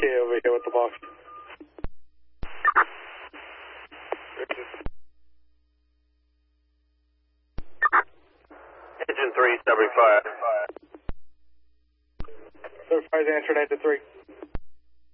Okay, over here with the box. Engine 3, 75. 35 is answered at the 3.